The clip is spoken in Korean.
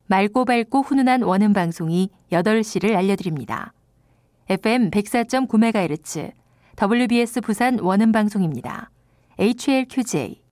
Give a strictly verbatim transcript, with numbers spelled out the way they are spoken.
맑고 밝고 훈훈한 원음 방송이 여덟 시를 알려드립니다. 에프엠 백사 점 구 메가헤르츠 더블유비에스 부산 원음 방송입니다. 에이치엘큐제이